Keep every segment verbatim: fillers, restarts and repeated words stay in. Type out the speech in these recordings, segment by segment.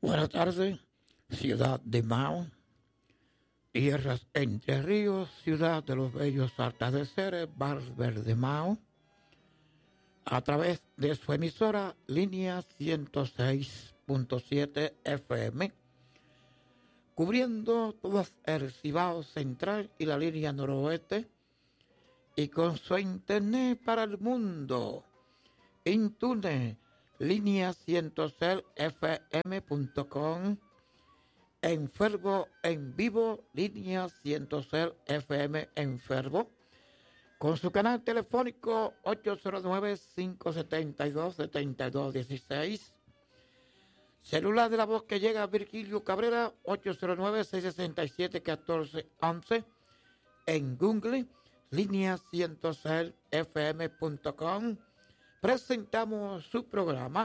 Buenas tardes, ciudad de Mao, tierras Entre Ríos, ciudad de los bellos atardeceres, Bar Verde Mao, a través de su emisora línea ciento seis punto siete F M, cubriendo todo el Cibao Central y la línea noroeste, y con su internet para el mundo, Intune, línea ciento seis F M punto com, Enfervo en vivo, línea ciento seis F M Enfervo, con su canal telefónico ocho cero nueve, cinco siete dos, siete dos uno seis, celular de la voz que llega a Virgilio Cabrera ocho cero nueve, seis seis siete, uno cuatro uno uno, en Google, línea ciento seis F M punto com, presentamos su programa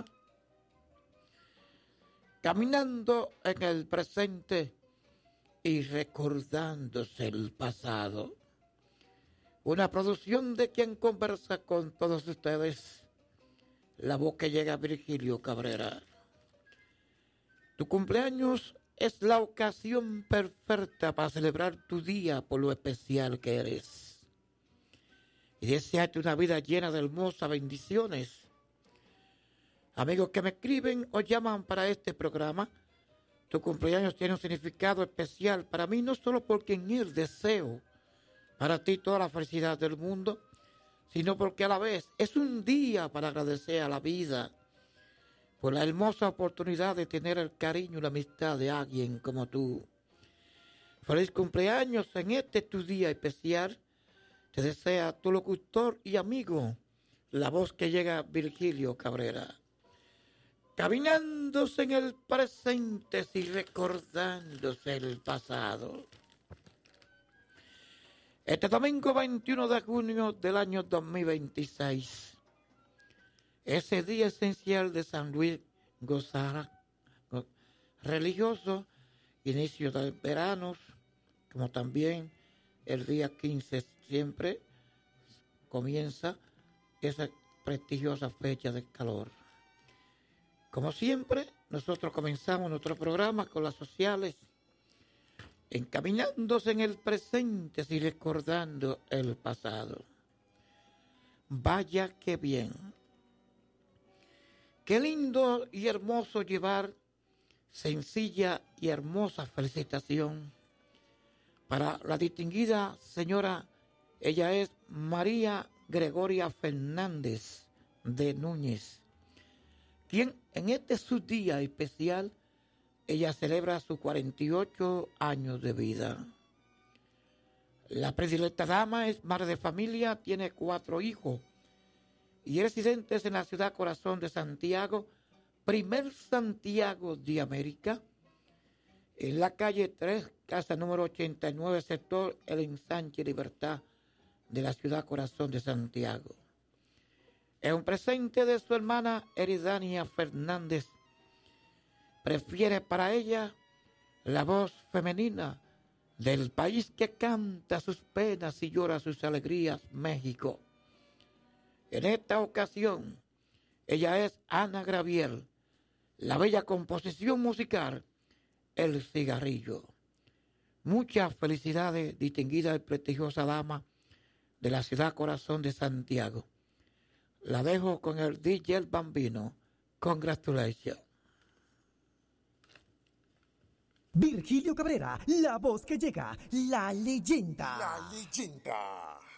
Caminando en el presente y recordándose el pasado. Una producción de quien conversa con todos ustedes, la voz que llega a Virgilio Cabrera. Tu cumpleaños es la ocasión perfecta para celebrar tu día por lo especial que eres. Y desearte una vida llena de hermosas bendiciones. Amigos que me escriben o llaman para este programa, tu cumpleaños tiene un significado especial para mí, no solo porque en él deseo para ti toda la felicidad del mundo, sino porque a la vez es un día para agradecer a la vida por la hermosa oportunidad de tener el cariño y la amistad de alguien como tú. Feliz cumpleaños en este tu día especial. Te desea tu locutor y amigo, la voz que llega Virgilio Cabrera. Caminándose en el presente y recordándose el pasado. Este domingo veintiuno de junio del año dos mil veintiséis, ese día esencial de San Luis Gonzaga, religioso, inicio de veranos, como también el día quince siempre comienza esa prestigiosa fecha de calor. Como siempre, nosotros comenzamos nuestro programa con las sociales, encaminándose en el presente y recordando el pasado. Vaya que bien. Qué lindo y hermoso llevar sencilla y hermosa felicitación para la distinguida señora, ella es María Gregoria Fernández de Núñez, quien en este su día especial, ella celebra sus cuarenta y ocho años de vida. La predilecta dama es madre de familia, tiene cuatro hijos y residentes en la ciudad corazón de Santiago, primer Santiago de América, en la calle tres, casa número ochenta y nueve, sector El Ensanche Libertad de la ciudad corazón de Santiago. Es un presente de su hermana Eridania Fernández. Prefiere para ella la voz femenina del país que canta sus penas y llora sus alegrías, México. En esta ocasión, ella es Ana Graviel, la bella composición musical El Cigarrillo. Muchas felicidades, distinguida y prestigiosa dama de la ciudad corazón de Santiago. La dejo con el D J El Bambino. Congratulations. Virgilio Cabrera, la voz que llega, la leyenda. La leyenda.